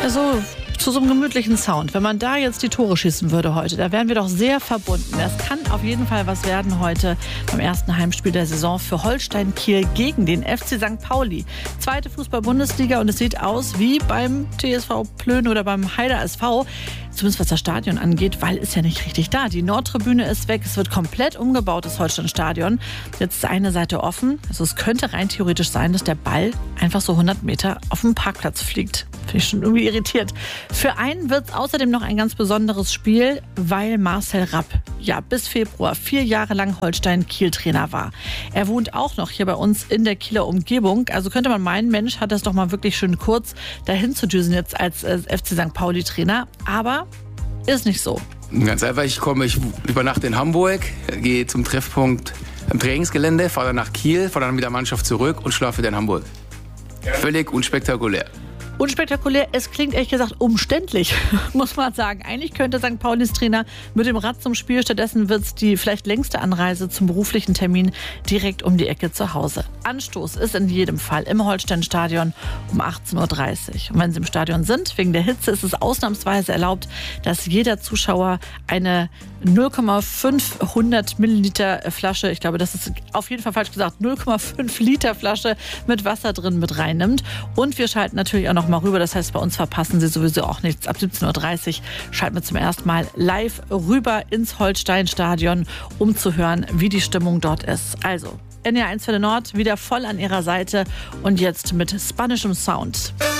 Also zu so einem gemütlichen Sound. Wenn man da jetzt die Tore schießen würde heute, da wären wir doch sehr verbunden. Es kann auf jeden Fall was werden heute beim ersten Heimspiel der Saison für Holstein Kiel gegen den FC St. Pauli. Zweite Fußball-Bundesliga und es sieht aus wie beim TSV Plön oder beim Heider SV. Zumindest was das Stadion angeht, weil ist ja nicht richtig da. Die Nordtribüne ist weg, es wird komplett umgebaut, das Holstein-Stadion. Jetzt ist eine Seite offen. Also es könnte rein theoretisch sein, dass der Ball einfach so 100 Meter auf den Parkplatz fliegt. Finde ich schon irgendwie irritiert. Für einen wird es außerdem noch ein ganz besonderes Spiel, weil Marcel Rapp bis Februar 4 Jahre lang Holstein-Kiel-Trainer war. Er wohnt auch noch hier bei uns in der Kieler Umgebung. Also könnte man meinen, Mensch, hat das doch mal wirklich schön kurz dahin zu düsen jetzt als FC St. Pauli-Trainer. Aber ist nicht so. Ganz einfach, ich übernachte in Hamburg, gehe zum Treffpunkt am Trainingsgelände, fahre dann nach Kiel, fahre dann mit der Mannschaft zurück und schlafe wieder in Hamburg. Völlig unspektakulär. Unspektakulär, es klingt ehrlich gesagt umständlich, muss man sagen. Eigentlich könnte St. Paulis Trainer mit dem Rad zum Spiel, stattdessen wird es die vielleicht längste Anreise zum beruflichen Termin direkt um die Ecke zu Hause. Anstoß ist in jedem Fall im Holstein-Stadion um 18:30 Uhr. Und wenn Sie im Stadion sind, wegen der Hitze, ist es ausnahmsweise erlaubt, dass jeder Zuschauer eine 0,5 Milliliter Flasche, ich glaube, das ist auf jeden Fall falsch gesagt, 0,5 Liter Flasche mit Wasser drin mit reinnimmt. Und wir schalten natürlich auch noch mal rüber, das heißt, bei uns verpassen Sie sowieso auch nichts. Ab 17:30 Uhr schalten wir zum ersten Mal live rüber ins Holstein-Stadion, um zu hören, wie die Stimmung dort ist. Also, NDR 1 für den Nord wieder voll an Ihrer Seite und jetzt mit spanischem Sound.